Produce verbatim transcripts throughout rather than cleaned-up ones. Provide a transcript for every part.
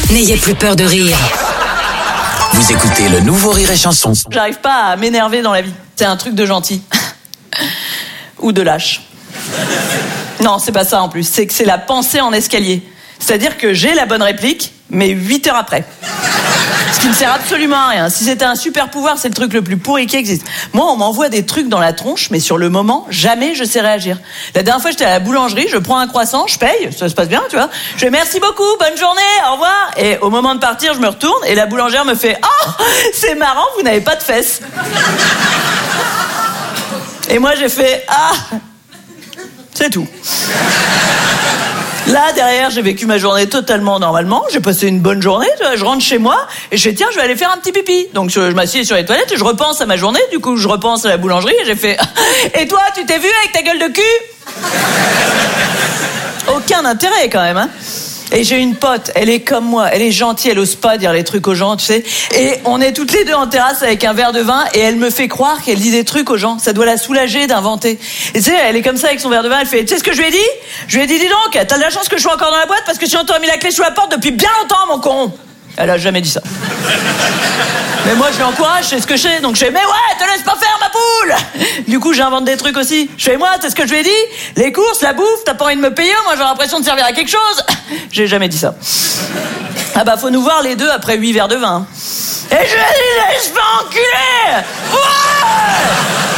N'ayez plus peur de rire. Vous écoutez le nouveau Rire et Chanson. J'arrive pas à m'énerver dans la vie. C'est un truc de gentil. Ou de lâche. Non, c'est pas ça en plus. C'est que c'est la pensée en escalier. C'est-à-dire que j'ai la bonne réplique, mais huit heures après. Ce qui ne sert absolument à rien. Si c'était un super pouvoir, c'est le truc le plus pourri qui existe. Moi, on m'envoie des trucs dans la tronche, mais sur le moment, jamais je sais réagir. La dernière fois, j'étais à la boulangerie, je prends un croissant, je paye, ça se passe bien, tu vois. Je fais merci beaucoup, bonne journée, au revoir. Et au moment de partir, je me retourne et la boulangère me fait « Oh, c'est marrant, vous n'avez pas de fesses. » Et moi, j'ai fait « Ah, c'est tout. » Là, derrière, j'ai vécu ma journée totalement normalement. J'ai passé une bonne journée. Tu vois, je rentre chez moi et je fais tiens, je vais aller faire un petit pipi. Donc je, je m'assieds sur les toilettes et je repense à ma journée. Du coup, je repense à la boulangerie et j'ai fait et toi, tu t'es vu avec ta gueule de cul? Aucun intérêt quand même, hein. Et j'ai une pote, elle est comme moi, elle est gentille, elle ose pas dire les trucs aux gens, tu sais. Et on est toutes les deux en terrasse avec un verre de vin et elle me fait croire qu'elle dit des trucs aux gens. Ça doit la soulager d'inventer. Et tu sais, elle est comme ça avec son verre de vin, elle fait, tu sais ce que je lui ai dit? Je lui ai dit, dis donc, t'as de la chance que je sois encore dans la boîte parce que sinon t'aurais mis la clé sous la porte depuis bien longtemps, mon con. Elle a jamais dit ça. Mais moi, je l'encourage, c'est ce que je sais. Donc je fais, mais ouais, te laisse pas faire, ma poule. Du coup, j'invente des trucs aussi. Je fais, moi, c'est ce que je lui ai dit. Les courses, la bouffe, t'as pas envie de me payer, moi j'ai l'impression de servir à quelque chose. J'ai jamais dit ça. Ah bah, faut nous voir les deux après huit verres de vin. Et je lui ai dit, laisse-moi enculer. Ouais.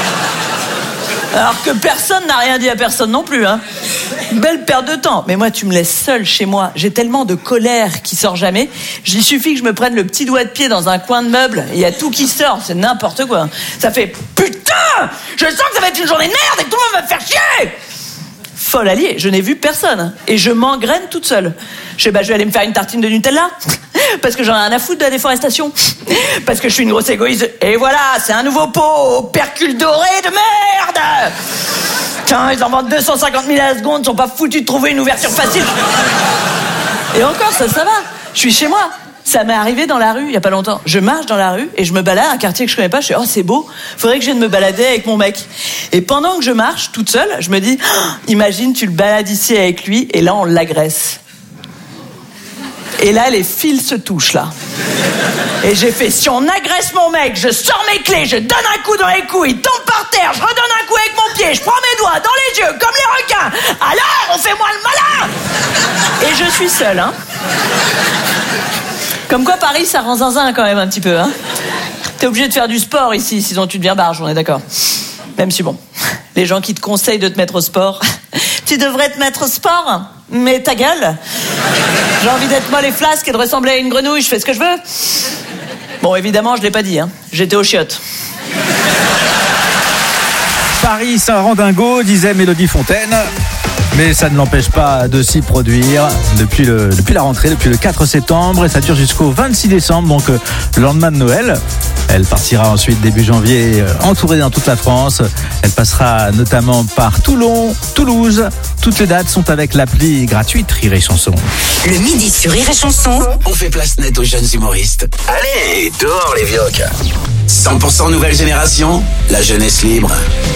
Alors que personne n'a rien dit à personne non plus, hein. Belle perte de temps. Mais moi, tu me laisses seule chez moi. J'ai tellement de colère qui sort jamais. Il suffit que je me prenne le petit doigt de pied dans un coin de meuble et il y a tout qui sort. C'est n'importe quoi. Ça fait putain. Je sens que ça va être une journée de merde et que tout le monde va me faire chier. Folle alliée. Je n'ai vu personne et je m'engraine toute seule. Je sais, bah, je vais aller me faire une tartine de Nutella parce que j'en ai rien à foutre de la déforestation. Parce que je suis une grosse égoïste. Et voilà, c'est un nouveau pot au percule doré de merde. Tiens, ils en vendent deux cent cinquante mille à la seconde, ils sont pas foutus de trouver une ouverture facile. Et encore, ça, ça va. Je suis chez moi. Ça m'est arrivé dans la rue, il y a pas longtemps. Je marche dans la rue et je me balade, un quartier que je connais pas, je fais, oh, c'est beau, faudrait que je vienne me balader avec mon mec. Et pendant que je marche, toute seule, je me dis, oh, imagine, tu le balades ici avec lui et là, on l'agresse. Et là, les fils se touchent, là. Et j'ai fait, si on agresse mon mec, je sors mes clés, je donne un coup dans les couilles, il tombe par terre, je redonne un coup avec mon pied, je prends mes doigts dans les yeux, comme les requins. Alors, on fait moins le malin. Et je suis seule, hein. Comme quoi, Paris, ça rend zinzin quand même un petit peu, hein. T'es obligé de faire du sport ici, sinon tu deviens barge, on est d'accord. Même si bon, les gens qui te conseillent de te mettre au sport, tu devrais te mettre au sport, mais ta gueule. J'ai envie d'être molle et flasque et de ressembler à une grenouille, je fais ce que je veux. Bon, évidemment, je l'ai pas dit, hein. J'étais aux chiottes. Paris, c'est un rend dingo, disait Mélodie Fontaine. Mais ça ne l'empêche pas de s'y produire depuis, le, depuis la rentrée, depuis le quatre septembre. Et ça dure jusqu'au vingt-six décembre, donc euh, le lendemain de Noël. Elle partira ensuite début janvier, euh, entourée dans toute la France. Elle passera notamment par Toulon, Toulouse. Toutes les dates sont avec l'appli gratuite Rire et Chanson. Le midi sur Rire et Chanson. On fait place nette aux jeunes humoristes. Allez, dehors les vioques. cent pour cent nouvelle génération, la jeunesse libre.